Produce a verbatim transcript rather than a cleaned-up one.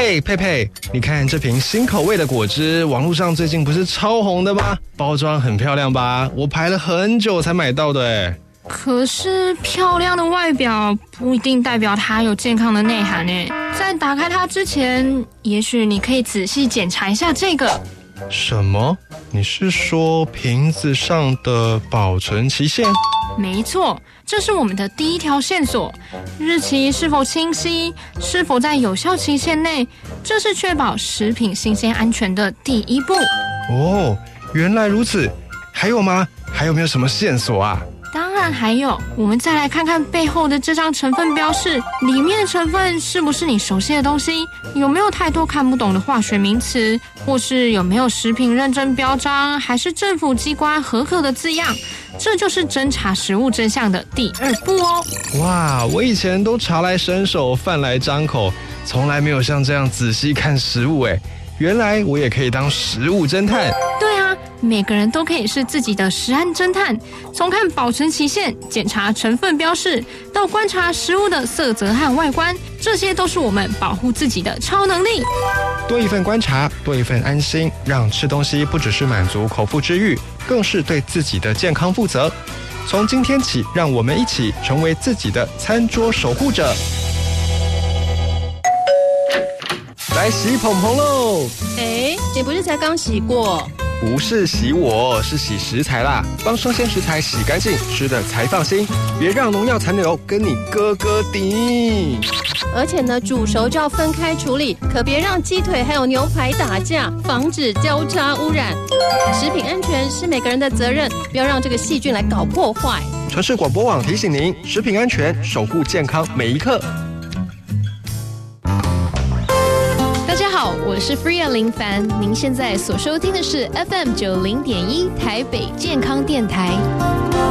哎，佩佩，你看这瓶新口味的果汁，网络上最近不是超红的吗？包装很漂亮吧？我排了很久才买到的哎。 可是漂亮的外表不一定代表它有健康的内涵诶。在打开它之前，也许你可以仔细检查一下这个。 什么？你是说瓶子上的保存期限？ 没错，这是我们的第一条线索。日期是否清晰，是否在有效期限内，这是确保食品新鲜安全的第一步。 哦，原来如此。还有吗？还有没有什么线索啊？ 当然还有，我们再来看看背后的这张成分标示，里面的成分是不是你熟悉的东西？有没有太多看不懂的化学名词？或是有没有食品认证标章，还是政府机关核可的字样？这就是侦查食物真相的第二步哦。 哇，我以前都茶来伸手，饭来张口，从来没有像这样仔细看食物诶。原来我也可以当食物侦探。 对啊，每个人都可以是自己的食安侦探，从看保存期限、检查成分标示，到观察食物的色泽和外观，这些都是我们保护自己的超能力。 多一份观察，多一份安心，让吃东西不只是满足口腹之欲，更是对自己的健康负责。从今天起，让我们一起成为自己的餐桌守护者。来洗捧捧喽！ 哎，你不是才刚洗过？ 不是洗我，是洗食材啦，帮生鲜食材洗干净，吃的才放心。别让农药残留跟你哥哥顶。 而且呢，煮熟就要分开处理，可别让鸡腿还有牛排打架，防止交叉污染。食品安全是每个人的责任，不要让这个细菌来搞破坏。 城市广播网提醒您：食品安全，守护健康每一刻。 大家好，我是 Freya 林凡，您现在所收听的是 F M 九零点一台北健康电台。